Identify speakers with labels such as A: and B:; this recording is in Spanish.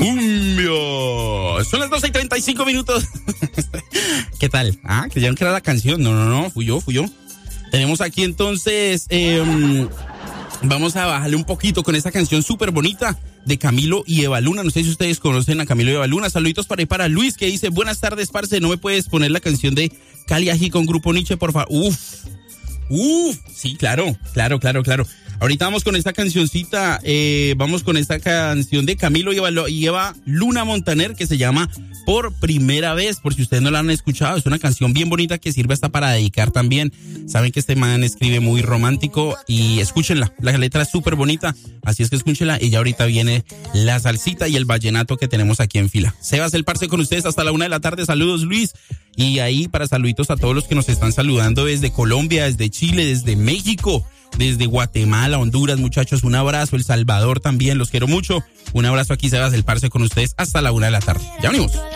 A: cumbia. Son las 12:35. ¿Qué tal? Creyeron que era la canción. No, fui yo. Tenemos aquí entonces, vamos a bajarle un poquito con esta canción súper bonita de Camilo y Eva Luna. No sé si ustedes conocen a Camilo y Eva Luna. Saluditos para Luis, que dice: buenas tardes, parce, ¿no me puedes poner la canción de Cali Ají con Grupo Nietzsche, por favor? Sí, claro. Ahorita vamos con esta cancioncita, vamos con esta canción de Camilo y Eva Luna Montaner, que se llama Por Primera Vez. Por si ustedes no la han escuchado, es una canción bien bonita que sirve hasta para dedicar también. Saben que este man escribe muy romántico y escúchenla, la letra es súper bonita, así es que escúchenla. Y ya ahorita viene la salsita y el vallenato que tenemos aquí en fila. Sebas el parce con ustedes hasta la 1:00 p.m. Saludos, Luis. Y ahí para saluditos a todos los que nos están saludando desde Colombia, desde Chile, desde México, desde Guatemala, Honduras, muchachos, un abrazo. El Salvador también, los quiero mucho. Un abrazo aquí, Sebas el parce con ustedes hasta la 1:00 p.m. Ya venimos.